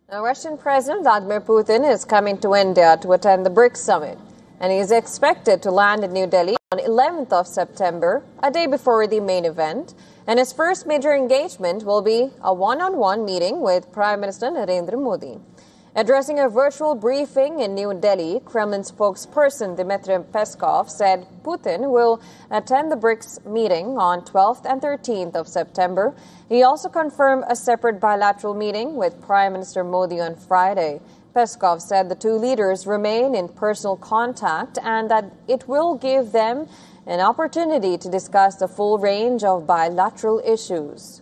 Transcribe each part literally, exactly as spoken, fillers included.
Now, Russian President Vladimir Putin is coming to India to attend the BRICS summit, and he is expected to land in New Delhi on eleventh of September, a day before the main event. And his first major engagement will be a one-on-one meeting with Prime Minister Narendra Modi. Addressing a virtual briefing in New Delhi, Kremlin spokesperson Dmitry Peskov said Putin will attend the BRICS meeting on twelfth and thirteenth of September. He also confirmed a separate bilateral meeting with Prime Minister Modi on Friday. Peskov said the two leaders remain in personal contact and that it will give them an opportunity to discuss the full range of bilateral issues.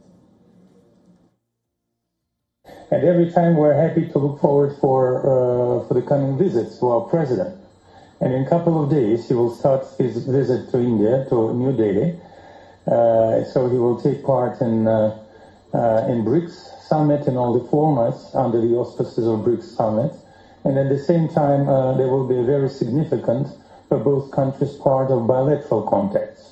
And every time we're happy to look forward for uh, for the coming visits to our president. And in a couple of days, he will start his visit to India, to New Delhi. Uh, so he will take part in uh, uh, in BRICS summit in all the formats under the auspices of BRICS summit. And at the same time, uh, there will be a very significant, for both countries, part of bilateral contacts.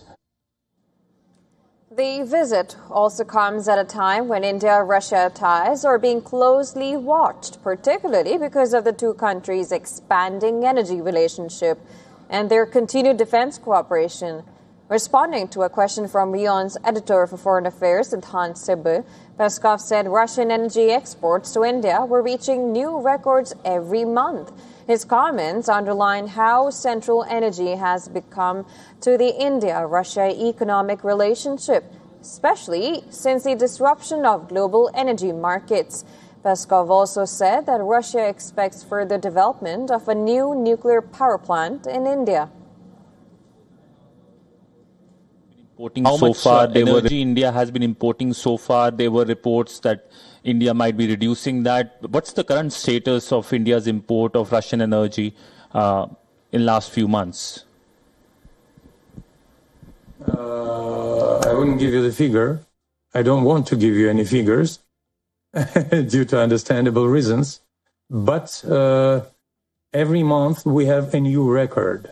The visit also comes at a time when India-Russia ties are being closely watched, particularly because of the two countries' expanding energy relationship and their continued defense cooperation. Responding to a question from WION's editor for Foreign Affairs, Sidhant Sibbe, Peskov said Russian energy exports to India were reaching new records every month. His comments underline how central energy has become to the India-Russia economic relationship, especially since the disruption of global energy markets. Peskov also said that Russia expects further development of a new nuclear power plant in India. Importing How so much far, uh, energy India has been importing so far? There were reports that India might be reducing that. What's the current status of India's import of Russian energy uh, in last few months? Uh, I wouldn't give you the figure. I don't want to give you any figures due to understandable reasons. But uh, every month we have a new record.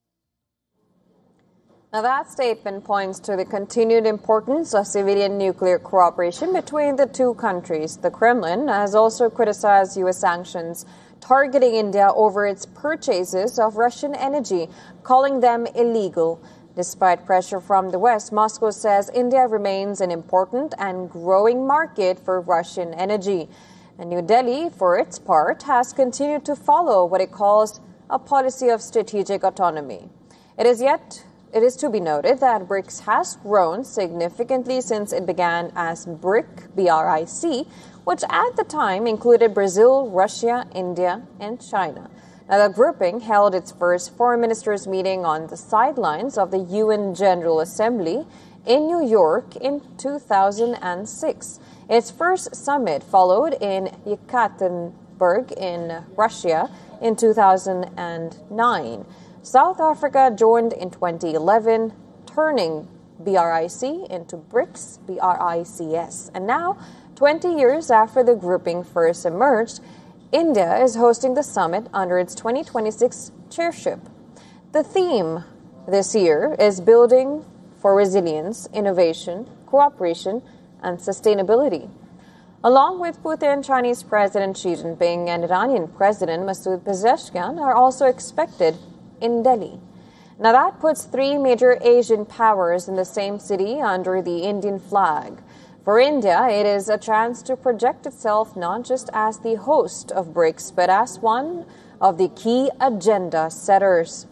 Now, that statement points to the continued importance of civilian nuclear cooperation between the two countries. The Kremlin has also criticized U S sanctions targeting India over its purchases of Russian energy, calling them illegal. Despite pressure from the West, Moscow says India remains an important and growing market for Russian energy. And New Delhi, for its part, has continued to follow what it calls a policy of strategic autonomy. It is yet It is to be noted that BRICS has grown significantly since it began as BRIC, B R I C, which at the time included Brazil, Russia, India, and China. Now, the grouping held its first foreign ministers meeting on the sidelines of the U N General Assembly in New York in two thousand six. Its first summit followed in Yekaterinburg in Russia in two thousand nine. South Africa joined in twenty eleven, turning B R I C into BRICS, B R I C S. And now, twenty years after the grouping first emerged, India is hosting the summit under its twenty twenty-six chairship. The theme this year is building for resilience, innovation, cooperation, and sustainability. Along with Putin, Chinese President Xi Jinping and Iranian President Masoud Pezeshkian are also expected in Delhi. Now, that puts three major Asian powers in the same city under the Indian flag. For India, it is a chance to project itself not just as the host of BRICS, but as one of the key agenda setters.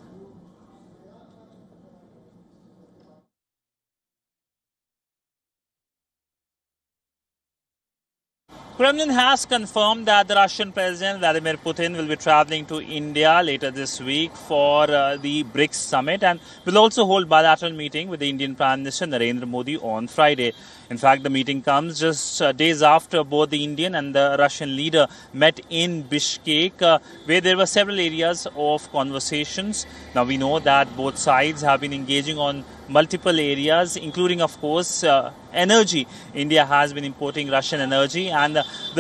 Kremlin has confirmed that the Russian President Vladimir Putin will be traveling to India later this week for uh, the BRICS summit and will also hold bilateral meeting with the Indian Prime Minister Narendra Modi on Friday. In fact, the meeting comes just uh, days after both the Indian and the Russian leader met in Bishkek, uh, where there were several areas of conversations. Now, we know that both sides have been engaging on multiple areas, including, of course, uh, energy. India has been importing Russian energy, and uh, the